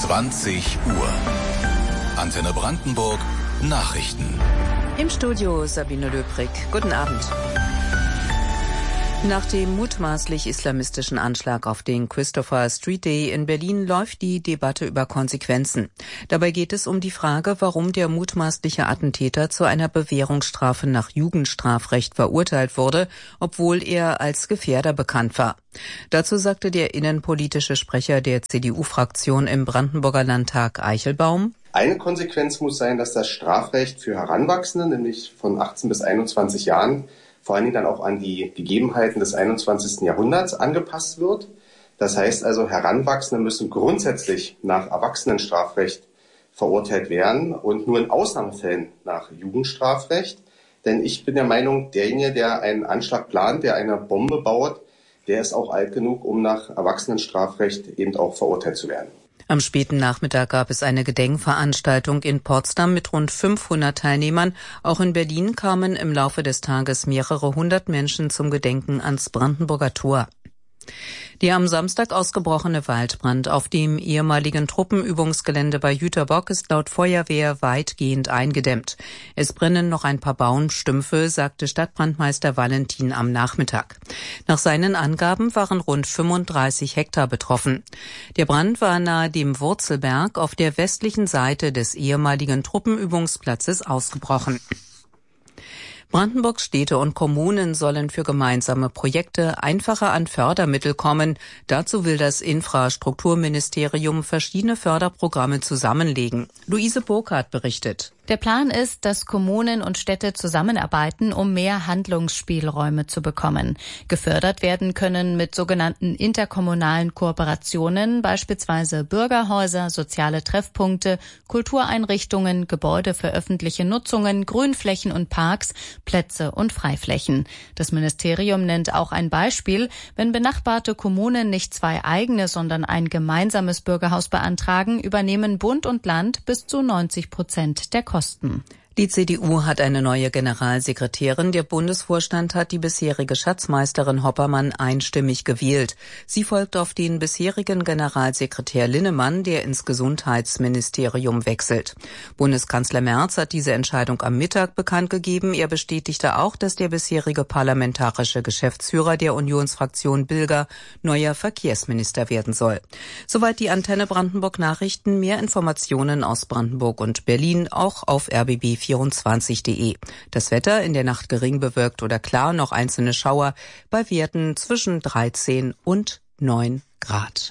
20 Uhr. Antenne Brandenburg Nachrichten. Im Studio Sabine Löbrig. Guten Abend. Nach dem mutmaßlich islamistischen Anschlag auf den Christopher Street Day in Berlin läuft die Debatte über Konsequenzen. Dabei geht es um die Frage, warum der mutmaßliche Attentäter zu einer Bewährungsstrafe nach Jugendstrafrecht verurteilt wurde, obwohl er als Gefährder bekannt war. Dazu sagte der innenpolitische Sprecher der CDU-Fraktion im Brandenburger Landtag Eichelbaum: Eine Konsequenz muss sein, dass das Strafrecht für Heranwachsende, nämlich von 18 bis 21 Jahren, vor allen Dingen dann auch an die Gegebenheiten des 21. Jahrhunderts angepasst wird. Das heißt also, Heranwachsende müssen grundsätzlich nach Erwachsenenstrafrecht verurteilt werden und nur in Ausnahmefällen nach Jugendstrafrecht. Denn ich bin der Meinung, derjenige, der einen Anschlag plant, der eine Bombe baut, der ist auch alt genug, um nach Erwachsenenstrafrecht eben auch verurteilt zu werden. Am späten Nachmittag gab es eine Gedenkveranstaltung in Potsdam mit rund 500 Teilnehmern. Auch in Berlin kamen im Laufe des Tages mehrere hundert Menschen zum Gedenken ans Brandenburger Tor. Der am Samstag ausgebrochene Waldbrand auf dem ehemaligen Truppenübungsgelände bei Jüterbock ist laut Feuerwehr weitgehend eingedämmt. Es brennen noch ein paar Baumstümpfe, sagte Stadtbrandmeister Valentin am Nachmittag. Nach seinen Angaben waren rund 35 Hektar betroffen. Der Brand war nahe dem Wurzelberg auf der westlichen Seite des ehemaligen Truppenübungsplatzes ausgebrochen. Brandenburgs Städte und Kommunen sollen für gemeinsame Projekte einfacher an Fördermittel kommen. Dazu will das Infrastrukturministerium verschiedene Förderprogramme zusammenlegen. Luise Burkhardt berichtet. Der Plan ist, dass Kommunen und Städte zusammenarbeiten, um mehr Handlungsspielräume zu bekommen. Gefördert werden können mit sogenannten interkommunalen Kooperationen beispielsweise Bürgerhäuser, soziale Treffpunkte, Kultureinrichtungen, Gebäude für öffentliche Nutzungen, Grünflächen und Parks, Plätze und Freiflächen. Das Ministerium nennt auch ein Beispiel: Wenn benachbarte Kommunen nicht zwei eigene, sondern ein gemeinsames Bürgerhaus beantragen, übernehmen Bund und Land bis zu 90% der Kosten. Die CDU hat eine neue Generalsekretärin. Der Bundesvorstand hat die bisherige Schatzmeisterin Hoppermann einstimmig gewählt. Sie folgt auf den bisherigen Generalsekretär Linnemann, der ins Gesundheitsministerium wechselt. Bundeskanzler Merz hat diese Entscheidung am Mittag bekannt gegeben. Er bestätigte auch, dass der bisherige parlamentarische Geschäftsführer der Unionsfraktion Bilger neuer Verkehrsminister werden soll. Soweit die Antenne Brandenburg Nachrichten. Mehr Informationen aus Brandenburg und Berlin auch auf rbb24.de. Das Wetter: in der Nacht gering bewölkt oder klar, noch einzelne Schauer bei Werten zwischen 13 und 9 Grad.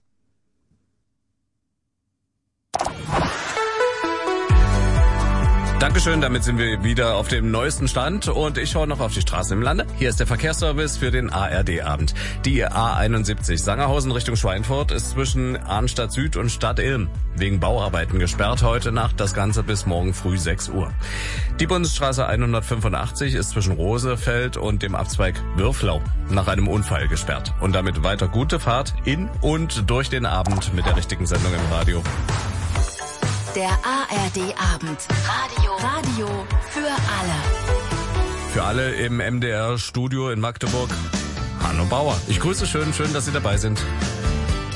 Dankeschön, damit sind wir wieder auf dem neuesten Stand und ich schaue noch auf die Straße im Lande. Hier ist der Verkehrsservice für den ARD-Abend. Die A71 Sangerhausen Richtung Schweinfurt ist zwischen Arnstadt Süd und Stadt Ilm wegen Bauarbeiten gesperrt. Heute Nacht das Ganze bis morgen früh 6 Uhr. Die Bundesstraße 185 ist zwischen Rosefeld und dem Abzweig Würflau nach einem Unfall gesperrt. Und damit weiter gute Fahrt in und durch den Abend mit der richtigen Sendung im Radio. Der ARD-Abend. Radio für alle. Für alle im MDR-Studio in Magdeburg, Hanno Bauer. Ich grüße schön, dass Sie dabei sind.